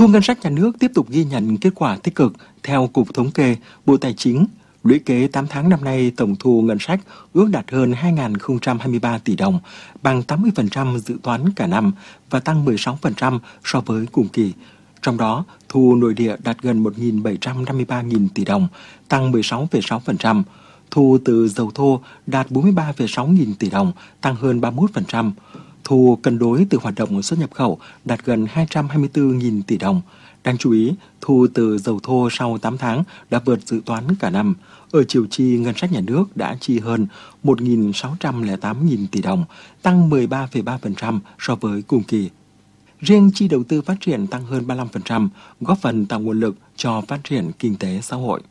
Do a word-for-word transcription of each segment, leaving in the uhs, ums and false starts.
Thu ngân sách nhà nước tiếp tục ghi nhận kết quả tích cực. Theo Cục Thống kê, Bộ Tài chính, lũy kế tám tháng năm nay, tổng thu ngân sách ước đạt hơn hai nghìn không trăm hai mươi ba tỷ đồng, bằng tám mươi phần trăm dự toán cả năm và tăng mười sáu phần trăm so với cùng kỳ. Trong đó, thu nội địa đạt gần một nghìn bảy trăm năm mươi ba nghìn tỷ đồng, tăng mười sáu phẩy sáu phần trăm. Thu từ dầu thô đạt bốn mươi ba phẩy sáu nghìn tỷ đồng, tăng hơn ba mươi mốt phần trăm. Thu cân đối từ hoạt động xuất nhập khẩu đạt gần hai trăm hai mươi tư nghìn tỷ đồng. Đáng chú ý, thu từ dầu thô sau tám tháng đã vượt dự toán cả năm. Ở chiều chi, ngân sách nhà nước đã chi hơn một nghìn sáu trăm lẻ tám nghìn tỷ đồng, tăng mười ba phẩy ba phần trăm so với cùng kỳ. Riêng chi đầu tư phát triển tăng hơn ba mươi lăm phần trăm, góp phần tạo nguồn lực cho phát triển kinh tế xã hội.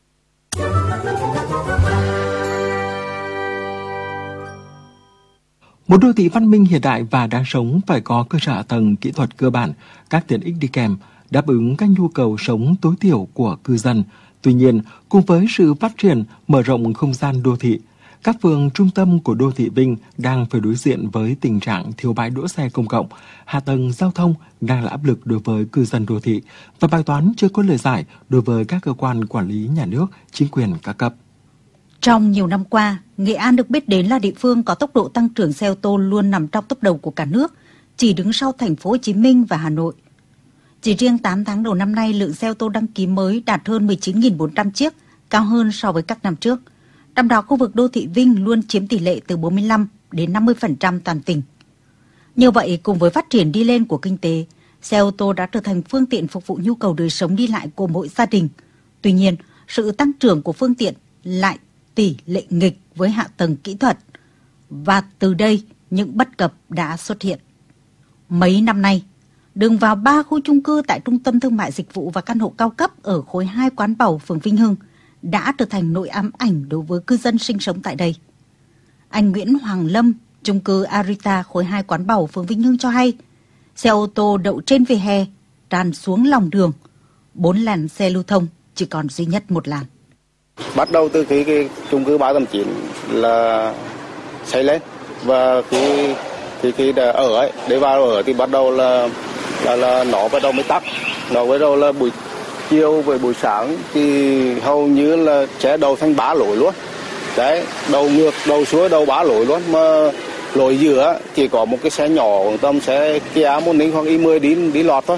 Một đô thị văn minh hiện đại và đáng sống phải có cơ sở hạ tầng kỹ thuật cơ bản, các tiện ích đi kèm, đáp ứng các nhu cầu sống tối thiểu của cư dân. Tuy nhiên, cùng với sự phát triển, mở rộng không gian đô thị, các phường trung tâm của đô thị Vinh đang phải đối diện với tình trạng thiếu bãi đỗ xe công cộng, hạ tầng giao thông đang là áp lực đối với cư dân đô thị và bài toán chưa có lời giải đối với các cơ quan quản lý nhà nước, chính quyền các cấp. Trong nhiều năm qua, Nghệ An được biết đến là địa phương có tốc độ tăng trưởng xe ô tô luôn nằm trong tốp đầu của cả nước, chỉ đứng sau thành phố Hồ Chí Minh và Hà Nội. Chỉ riêng tám tháng đầu năm nay, lượng xe ô tô đăng ký mới đạt hơn mười chín nghìn bốn trăm chiếc, cao hơn so với các năm trước. Trong đó, khu vực đô thị Vinh luôn chiếm tỷ lệ từ bốn mươi lăm đến năm mươi phần trăm toàn tỉnh. Như vậy, cùng với phát triển đi lên của kinh tế, xe ô tô đã trở thành phương tiện phục vụ nhu cầu đời sống đi lại của mỗi gia đình. Tuy nhiên, sự tăng trưởng của phương tiện lại tỷ lệ nghịch với hạ tầng kỹ thuật. Và từ đây, những bất cập đã xuất hiện. Mấy năm nay, đường vào ba khu chung cư tại Trung tâm Thương mại Dịch vụ và Căn hộ cao cấp ở khối hai Quán Bầu, phường Vinh Hưng đã trở thành nỗi ám ảnh đối với cư dân sinh sống tại đây. Anh Nguyễn Hoàng Lâm, chung cư Arita, khối hai Quán Bầu, phường Vinh Hưng cho hay, xe ô tô đậu trên vỉa hè, tràn xuống lòng đường, bốn làn xe lưu thông chỉ còn duy nhất một làn. Bắt đầu từ khi cái chung cư ba tám chín là xây lên và khi khi khi đã ở ấy, để vào ở thì bắt đầu là là, là nó bắt đầu mới tắt, nó bắt đầu là buổi chiều với buổi sáng thì hầu như là sẽ đầu thành bá lối luôn. Đấy, đầu ngược, đầu xuôi, đầu bá lối luôn, mà lối giữa chỉ có một cái xe nhỏ tầm xe Kia Morning hoặc i mười đi đi lọt thôi.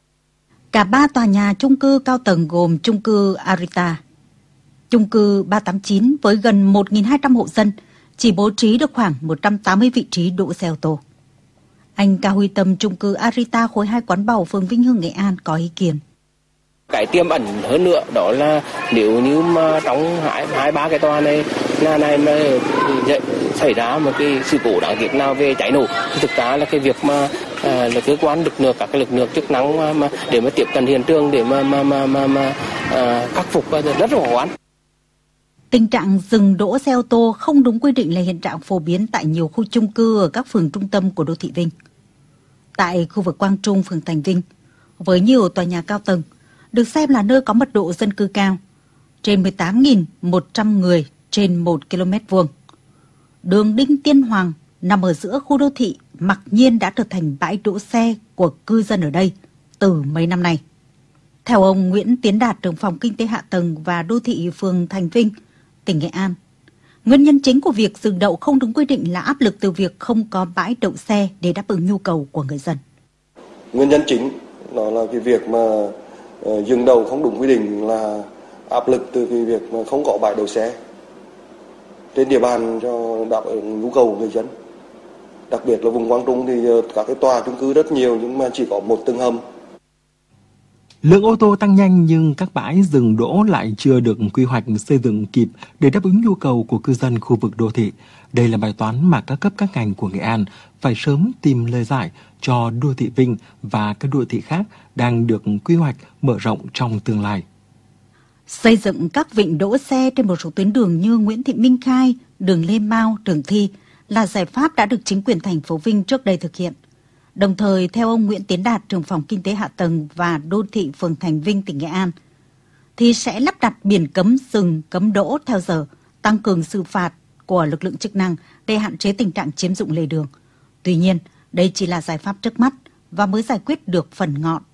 Cả ba tòa nhà chung cư cao tầng gồm chung cư Arita, chung cư ba tám chín với gần một nghìn hai trăm hộ dân chỉ bố trí được khoảng một trăm tám mươi vị trí đỗ xe ô tô. Anh Cao Huy Tâm, chung cư Arita, khối hai Quán Bầu, phường Vinh Hưng, Nghệ An có ý kiến. Cái tiềm ẩn hơn nữa đó là nếu như mà trong hai hai ba cái tòa này nhà này mà xảy ra một cái sự cố đáng tiếc nào về cháy nổ thì thực ra là cái việc mà à, là cơ quan lực lượng các cái lực lượng chức năng mà, mà để mà tiếp cận hiện trường để mà mà mà mà, mà à, khắc phục rất là khó khăn. Tình trạng dừng đỗ xe ô tô không đúng quy định là hiện trạng phổ biến tại nhiều khu chung cư ở các phường trung tâm của đô thị Vinh. Tại khu vực Quang Trung, phường Thành Vinh, với nhiều tòa nhà cao tầng, được xem là nơi có mật độ dân cư cao, trên mười tám nghìn một trăm người trên một ki lô mét vuông. Đường Đinh Tiên Hoàng nằm ở giữa khu đô thị mặc nhiên đã trở thành bãi đỗ xe của cư dân ở đây từ mấy năm nay. Theo ông Nguyễn Tiến Đạt, trưởng phòng Kinh tế Hạ tầng và Đô thị phường Thành Vinh, tỉnh Nghệ An, nguyên nhân chính của việc dừng đậu không đúng quy định là áp lực từ việc không có bãi đậu xe để đáp ứng nhu cầu của người dân. Nguyên nhân chính đó là cái việc mà uh, dừng đậu không đúng quy định là áp lực từ cái việc mà không có bãi đậu xe trên địa bàn cho đáp ứng nhu cầu của người dân. Đặc biệt là vùng Quang Trung thì uh, các cái tòa chung cư rất nhiều nhưng mà chỉ có một tầng hầm. Lượng ô tô tăng nhanh nhưng các bãi dừng đỗ lại chưa được quy hoạch xây dựng kịp để đáp ứng nhu cầu của cư dân khu vực đô thị. Đây là bài toán mà các cấp các ngành của Nghệ An phải sớm tìm lời giải cho đô thị Vinh và các đô thị khác đang được quy hoạch mở rộng trong tương lai. Xây dựng các vịnh đỗ xe trên một số tuyến đường như Nguyễn Thị Minh Khai, đường Lê Mau, Trường Thi là giải pháp đã được chính quyền thành phố Vinh trước đây thực hiện. Đồng thời, theo ông Nguyễn Tiến Đạt, trưởng phòng Kinh tế Hạ tầng và Đô thị phường Thành Vinh, tỉnh Nghệ An, thì sẽ lắp đặt biển cấm dừng, cấm đỗ theo giờ, tăng cường xử phạt của lực lượng chức năng để hạn chế tình trạng chiếm dụng lề đường. Tuy nhiên, đây chỉ là giải pháp trước mắt và mới giải quyết được phần ngọn.